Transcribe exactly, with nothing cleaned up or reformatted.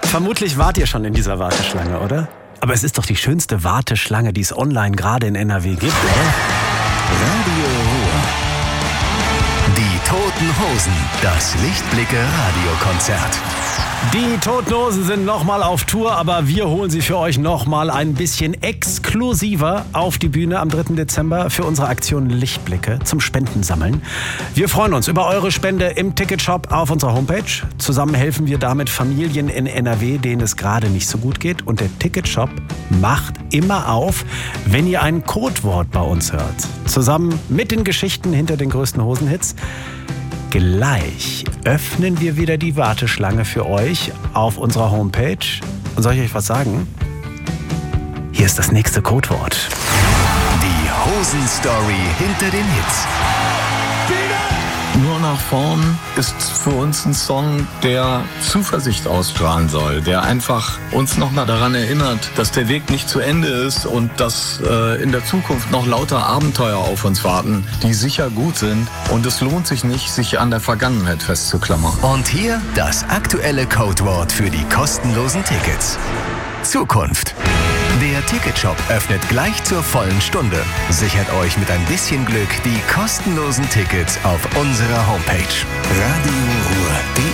Vermutlich wart ihr schon in dieser Warteschlange, oder? Aber es ist doch die schönste Warteschlange, die es online gerade in N R W gibt, oder? Radio Ruhr. Die Toten Hosen. Das Lichtblicke-Radiokonzert. Die Toten Hosen sind nochmal auf Tour, aber wir holen sie für euch nochmal ein bisschen exklusiver auf die Bühne am dritten Dezember für unsere Aktion Lichtblicke zum Spendensammeln. Wir freuen uns über eure Spende im Ticketshop auf unserer Homepage. Zusammen helfen wir damit Familien in N R W, denen es gerade nicht so gut geht. Und der Ticketshop macht immer auf, wenn ihr ein Codewort bei uns hört. Zusammen mit den Geschichten hinter den größten Hosenhits. Gleich öffnen wir wieder die Warteschlange für euch auf unserer Homepage. Und soll ich euch was sagen? Hier ist das nächste Codewort. Die Hosen-Story hinter den Hits. Nur nach vorn ist für uns ein Song, der Zuversicht ausstrahlen soll, der einfach uns nochmal daran erinnert, dass der Weg nicht zu Ende ist und dass äh, in der Zukunft noch lauter Abenteuer auf uns warten, die sicher gut sind, und es lohnt sich nicht, sich an der Vergangenheit festzuklammern. Und hier das aktuelle Codewort für die kostenlosen Tickets. Zukunft. Der Ticketshop öffnet gleich zur vollen Stunde. Sichert euch mit ein bisschen Glück die kostenlosen Tickets auf unserer Homepage. Radio Ruhr.